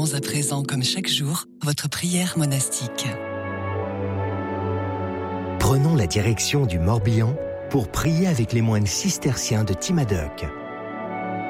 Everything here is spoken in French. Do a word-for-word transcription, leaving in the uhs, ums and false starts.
Célébrons à présent, comme chaque jour, votre prière monastique. Prenons la direction du Morbihan pour prier avec les moines cisterciens de Timadoc.